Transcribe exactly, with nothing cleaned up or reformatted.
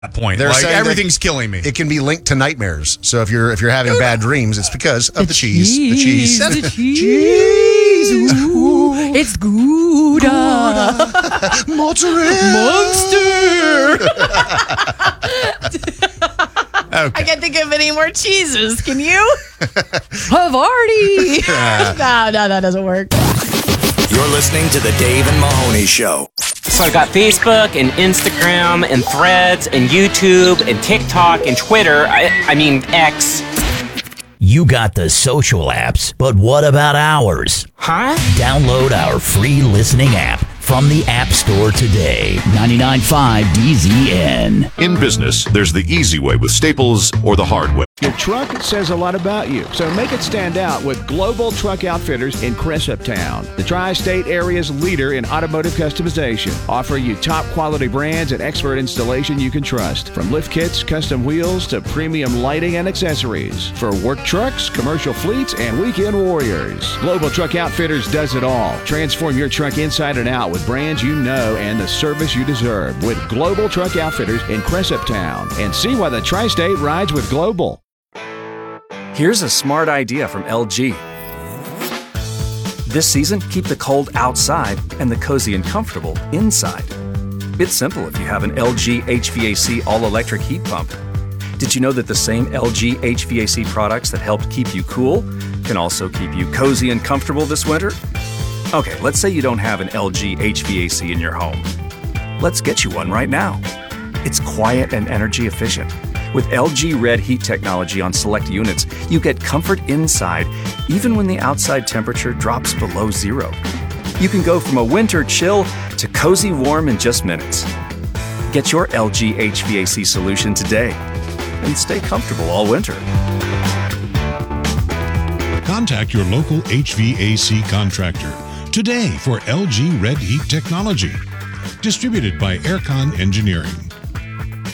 That point. They're like, saying everything's killing me. It can be linked to nightmares. So if you're if you're having bad dreams, it's because of the, The cheese. cheese, The cheese. the cheese. Ooh, it's Gouda. Mozzarella. Monster. Okay. I can't think of any more cheeses. Can you? Havarti. no, no, that doesn't work. You're listening to The Dave and Mahoney Show. So I've got Facebook and Instagram and Threads and YouTube and TikTok and Twitter. I, I mean, X. You got the social apps, but what about ours? Huh? Download our free listening app from the App Store today. ninety-nine point five D Z N. In business, there's the easy way with Staples or the hard way. Your truck says a lot about you, so make it stand out with Global Truck Outfitters in Cresaptown, the tri-state area's leader in automotive customization, offering you top quality brands and expert installation you can trust. From lift kits, custom wheels, to premium lighting and accessories. For work trucks, commercial fleets, and weekend warriors. Global Truck Outfitters does it all. Transform your truck inside and out with brands you know and the service you deserve with Global Truck Outfitters in Cresaptown. And see why the tri-state rides with Global. Here's a smart idea from L G. This season, keep the cold outside and the cozy and comfortable inside. It's simple if you have an L G H V A C all-electric heat pump. Did you know that the same L G H V A C products that helped keep you cool can also keep you cozy and comfortable this winter? Okay, let's say you don't have an L G H V A C in your home. Let's get you one right now. It's quiet and energy efficient. With L G Red Heat technology on select units, you get comfort inside even when the outside temperature drops below zero. You can go from a winter chill to cozy warm in just minutes. Get your L G H V A C solution today and stay comfortable all winter. Contact your local H V A C contractor today for L G Red Heat technology. Distributed by Aircon Engineering.